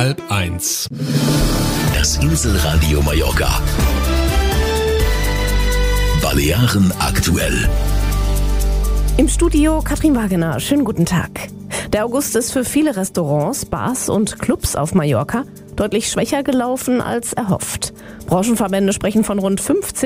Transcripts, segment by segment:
12:30. Das Inselradio Mallorca. Balearen aktuell. Im Studio Katrin Wagener. Schönen guten Tag. Der August ist für viele Restaurants, Bars und Clubs auf Mallorca deutlich schwächer gelaufen als erhofft. Branchenverbände sprechen von rund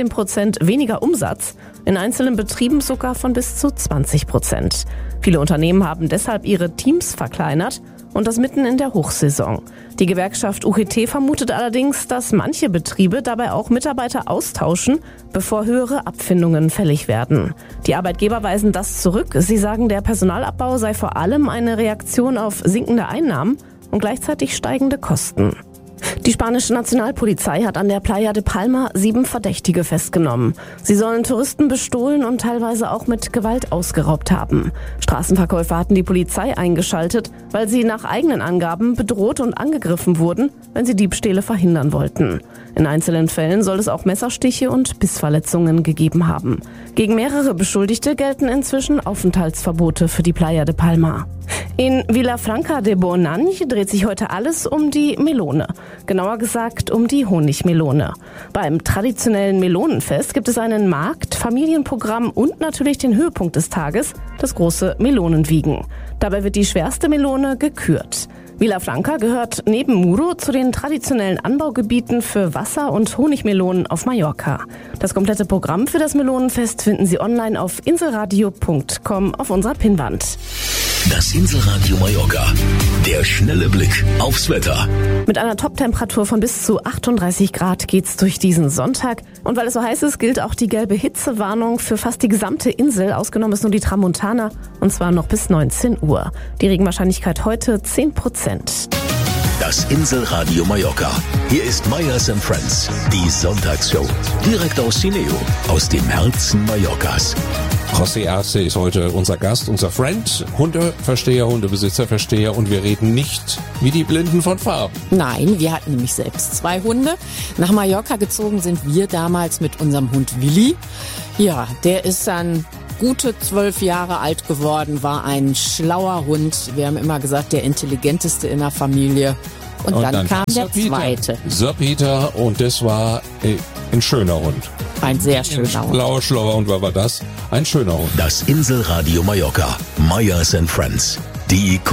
15% weniger Umsatz, in einzelnen Betrieben sogar von bis zu 20%. Viele Unternehmen haben deshalb ihre Teams verkleinert und das mitten in der Hochsaison. Die Gewerkschaft UGT vermutet allerdings, dass manche Betriebe dabei auch Mitarbeiter austauschen, bevor höhere Abfindungen fällig werden. Die Arbeitgeber weisen das zurück. Sie sagen, der Personalabbau sei vor allem eine Reaktion auf sinkende Einnahmen und gleichzeitig steigende Kosten. Die spanische Nationalpolizei hat an der Playa de Palma 7 Verdächtige festgenommen. Sie sollen Touristen bestohlen und teilweise auch mit Gewalt ausgeraubt haben. Straßenverkäufer hatten die Polizei eingeschaltet, weil sie nach eigenen Angaben bedroht und angegriffen wurden, wenn sie Diebstähle verhindern wollten. In einzelnen Fällen soll es auch Messerstiche und Bissverletzungen gegeben haben. Gegen mehrere Beschuldigte gelten inzwischen Aufenthaltsverbote für die Playa de Palma. In Vilafranca de Bonany dreht sich heute alles um die Melone. Genauer gesagt um die Honigmelone. Beim traditionellen Melonenfest gibt es einen Markt, Familienprogramm und natürlich den Höhepunkt des Tages, das große Melonenwiegen. Dabei wird die schwerste Melone gekürt. Vilafranca gehört neben Muro zu den traditionellen Anbaugebieten für Wasser- und Honigmelonen auf Mallorca. Das komplette Programm für das Melonenfest finden Sie online auf inselradio.com auf unserer Pinnwand. Das Inselradio Mallorca. Der schnelle Blick aufs Wetter. Mit einer Toptemperatur von bis zu 38 Grad geht's durch diesen Sonntag. Und weil es so heiß ist, gilt auch die gelbe Hitzewarnung für fast die gesamte Insel. Ausgenommen ist nur die Tramontana, und zwar noch bis 19 Uhr. Die Regenwahrscheinlichkeit heute 10%. Das Inselradio Mallorca. Hier ist Meyers & Friends, die Sonntagsshow. Direkt aus Cineo, aus dem Herzen Mallorcas. José Arce ist heute unser Gast, unser Friend, Hundeversteher, Hundebesitzerversteher, und wir reden nicht wie die Blinden von Farben. Nein, wir hatten nämlich selbst 2 Hunde. Nach Mallorca gezogen sind wir damals mit unserem Hund Willi. Ja, der ist dann gute 12 Jahre alt geworden, war ein schlauer Hund. Wir haben immer gesagt, der intelligenteste in der Familie. Und dann kam der zweite. Sir Peter, und das war ein schöner Hund. Ein sehr schöner Hund. Schlauer Hund war das. Ein schöner Hund. Das Inselradio Mallorca. Meyers & Friends. Die